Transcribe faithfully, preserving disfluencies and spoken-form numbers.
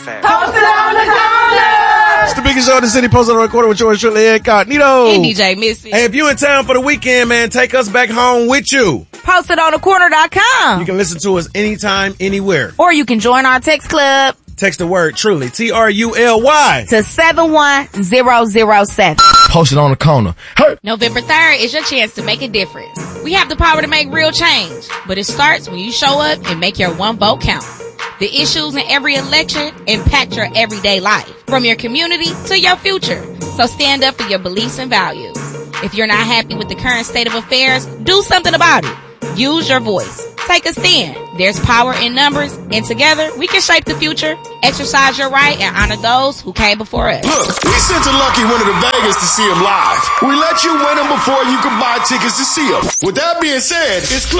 fam. Post it on the corner. It's the biggest show in the city. Posted on the corner with yours truly, Incognito. And D J Missy. Hey, if you in town for the weekend, man, take us back home with you. Post it on the corner dot com. You can listen to us anytime, anywhere. Or you can join our text club. Text the word truly, T R U L Y, to seven one zero zero seven. Post it on the corner. Hey. November third is your chance to make a difference. We have the power to make real change, but it starts when you show up and make your one vote count. The issues in every election impact your everyday life, from your community to your future. So stand up for your beliefs and values. If you're not happy with the current state of affairs, do something about it. Use your voice. Take a stand. There's power in numbers, and together we can shape the future. Exercise your right and honor those who came before us. Look, we sent a Lucky winner to Vegas to see him live. We let you win him before you could buy tickets to see him. With that being said, it's clear